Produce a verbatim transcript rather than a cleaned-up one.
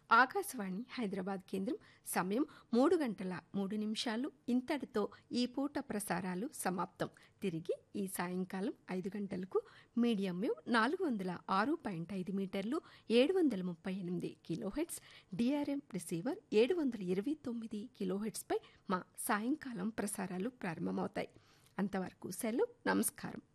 ఆకాశవాణి హైదరాబాద్ కేంద్రం. సమయం మూడు గంటల మూడు నిమిషాలు. ఇంతటితో ఈ పూట ప్రసారాలు సమాప్తం. తిరిగి ఈ సాయంకాలం ఐదు గంటలకు మీడియం వేవ్ నాలుగు వందల ఆరు పాయింట్ ఐదు మీటర్లు ఏడు వందల ముప్పై ఎనిమిది కిలోహెట్స్, డిఆర్ఎం రిసీవర్ ఏడు వందల ఇరవై తొమ్మిది కిలోహెట్స్పై మా సాయంకాలం ప్రసారాలు ప్రారంభమవుతాయి. అంతవరకు సెలవు. నమస్కారం.